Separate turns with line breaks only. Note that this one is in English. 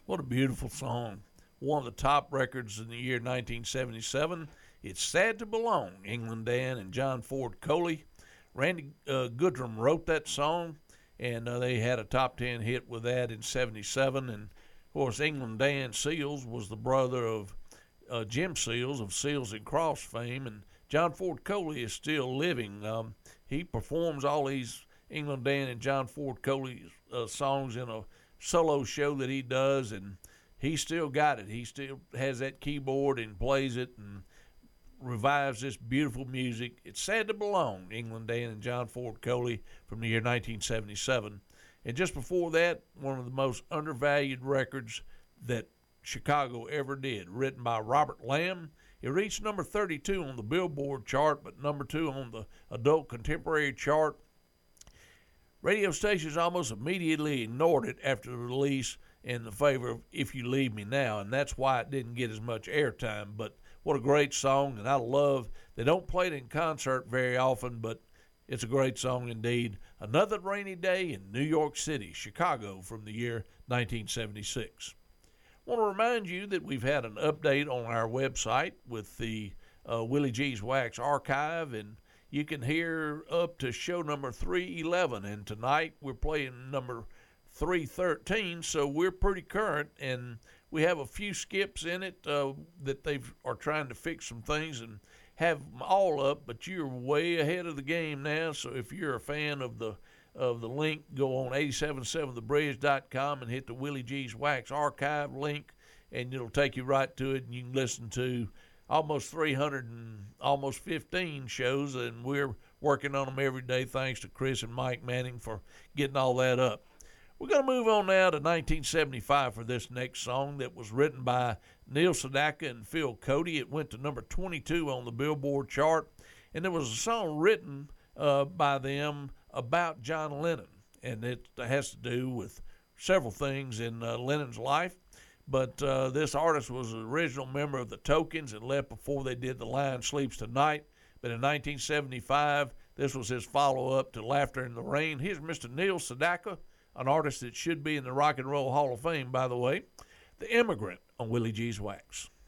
What a beautiful song. One of the top records in the year 1977. It's Sad to Belong, England Dan and John Ford Coley. Randy Goodrum wrote that song, and they had a top 10 hit with that in 77. And, of course, England Dan Seals was the brother of Jim Seals of Seals and Cross fame, and John Ford Coley is still living. He performs all these England Dan and John Ford Coley songs in a solo show that he does, and he still got it. He still has that keyboard and plays it and revives this beautiful music. It's Sad to Belong, England Dan and John Ford Coley from the year 1977. And just before that, one of the most undervalued records that Chicago ever did, written by Robert Lamb. It reached number 32 on the Billboard chart, but number 2 on the Adult Contemporary chart. Radio stations almost immediately ignored it after the release in the favor of If You Leave Me Now, and that's why it didn't get as much airtime. But what a great song, and I love, they don't play it in concert very often, but it's a great song indeed. Another Rainy Day in New York City, Chicago from the year 1976. I want to remind you that we've had an update on our website with the Willie G's Wax archive, and you can hear up to show number 311, and tonight we're playing number 313, so we're pretty current, and we have a few skips in it that they are trying to fix some things and have them all up, but you're way ahead of the game now, so if you're a fan of the link, go on 877thebridge.com and hit the Willie G's Wax archive link, and it'll take you right to it, and you can listen to almost 300 and almost 15 shows, and we're working on them every day thanks to Chris and Mike Manning for getting all that up. We're going to move on now to 1975 for this next song that was written by Neil Sedaka and Phil Cody. It went to number 22 on the Billboard chart, and it was a song written by them about John Lennon, and it has to do with several things in Lennon's life. But this artist was an original member of the Tokens and left before they did The Lion Sleeps Tonight. But in 1975, this was his follow-up to Laughter in the Rain. Here's Mr. Neil Sedaka, an artist that should be in the Rock and Roll Hall of Fame, by the way, The Immigrant on Willie G's Wax.